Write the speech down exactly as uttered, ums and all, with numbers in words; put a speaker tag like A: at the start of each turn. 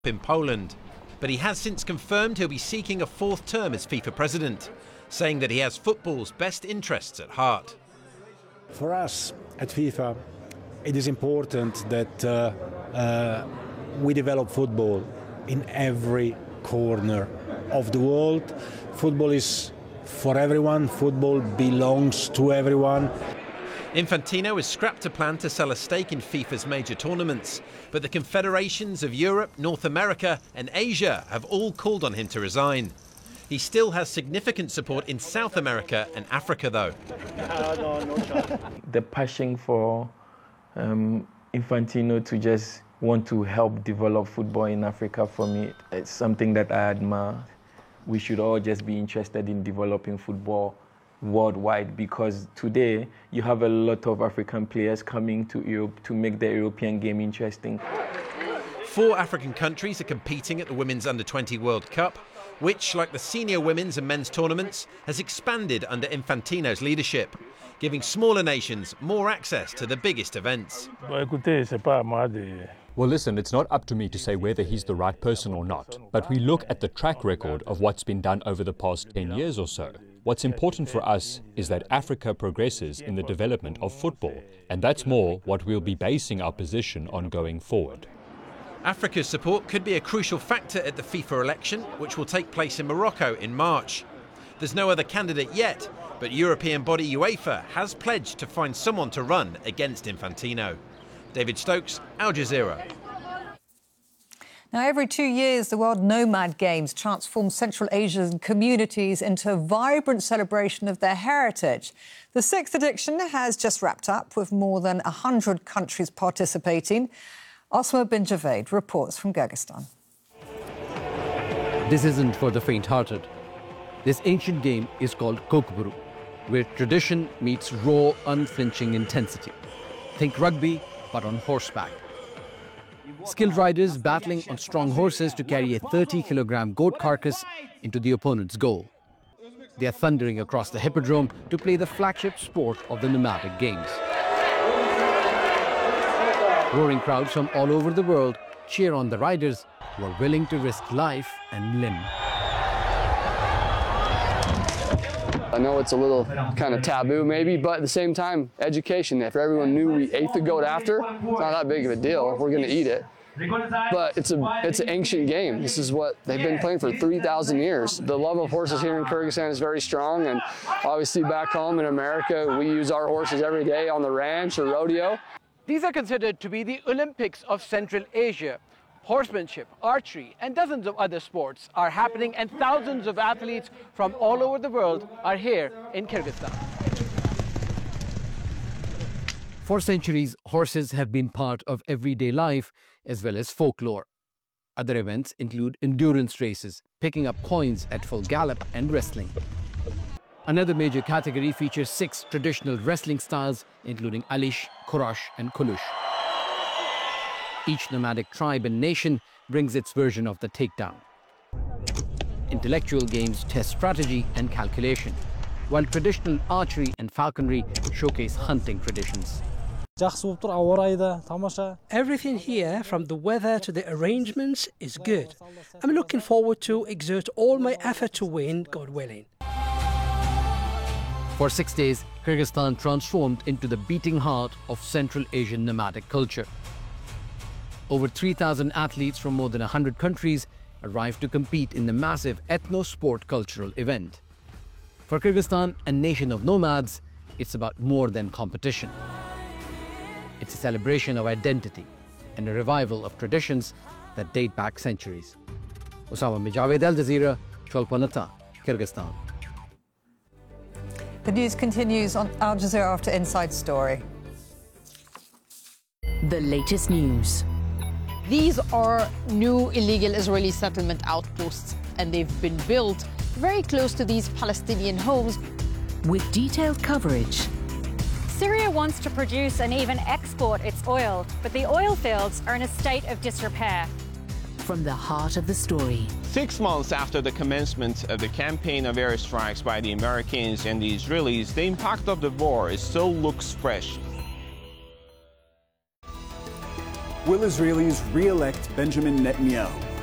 A: in Poland. But he has since confirmed he'll be seeking a fourth term as FIFA president, saying that he has football's best interests at heart.
B: For us at FIFA, it is important that uh, uh, we develop football in every corner of the world. Football is for everyone. Football belongs to everyone.
A: Infantino has scrapped a plan to sell a stake in FIFA's major tournaments, but the confederations of Europe, North America and Asia have all called on him to resign. He still has significant support in South America and Africa, though.
C: The passion for um, Infantino to just want to help develop football in Africa, for me, it's something that I admire. We should all just be interested in developing football worldwide, because today you have a lot of African players coming to Europe to make the European game interesting.
A: Four African countries are competing at the Women's Under twenty World Cup, which, like the senior women's and men's tournaments, has expanded under Infantino's leadership, giving smaller nations more access to the biggest events.
D: Well, listen, it's not up to me to say whether he's the right person or not, but we look at the track record of what's been done over the past ten years or so. What's important for us is that Africa progresses in the development of football, and that's more what we'll be basing our position on going forward.
A: Africa's support could be a crucial factor at the FIFA election, which will take place in Morocco in March. There's no other candidate yet, but European body UEFA has pledged to find someone to run against Infantino. David Stokes, Al Jazeera.
E: Now, every two years, the World Nomad Games transform Central Asian communities into a vibrant celebration of their heritage. The sixth edition has just wrapped up, with more than one hundred countries participating. Osama bin Javed reports from Kyrgyzstan.
F: This isn't for the faint-hearted. This ancient game is called Kokburu, where tradition meets raw, unflinching intensity. Think rugby, but on horseback. Skilled riders battling on strong horses to carry a thirty kilogram goat carcass into the opponent's goal. They are thundering across the hippodrome to play the flagship sport of the nomadic games. Roaring crowds from all over the world cheer on the riders who are willing to risk life and limb.
G: I know it's a little kind of taboo maybe, but at the same time, education. If everyone knew we ate the goat after, it's not that big of a deal. We're going to eat it. But it's a it's an ancient game. This is what they've been playing for three thousand years. The love of horses here in Kyrgyzstan is very strong, and obviously back home in America, we use our horses every day on the ranch or rodeo.
H: These are considered to be the Olympics of Central Asia. Horsemanship, archery, and dozens of other sports are happening, and thousands of athletes from all over the world are here in Kyrgyzstan.
F: For centuries, horses have been part of everyday life as well as folklore. Other events include endurance races, picking up coins at full gallop, and wrestling. Another major category features six traditional wrestling styles, including Alish, Kurash, and Kulush. Each nomadic tribe and nation brings its version of the takedown. Intellectual games test strategy and calculation, while traditional archery and falconry showcase hunting traditions.
I: Everything here, from the weather to the arrangements, is good. I'm looking forward to exert all my effort to win, God willing.
F: For six days, Kyrgyzstan transformed into the beating heart of Central Asian nomadic culture. Over three thousand athletes from more than one hundred countries arrived to compete in the massive ethno-sport cultural event. For Kyrgyzstan, a nation of nomads, it's about more than competition. It's a celebration of identity and a revival of traditions that date back centuries. Osama bin Javed, Al Jazeera, Cholpon-Ata, Kyrgyzstan.
E: The news continues on Al Jazeera after Inside Story.
J: The latest news.
K: These are new illegal Israeli settlement outposts, and they've been built very close to these Palestinian homes.
J: With detailed coverage.
L: Syria wants to produce and even export its oil, but the oil fields are in a state of disrepair.
J: From the heart of the story.
M: Six months after the commencement of the campaign of airstrikes by the Americans and the Israelis, the impact of the war still looks fresh.
N: Will Israelis re-elect Benjamin Netanyahu?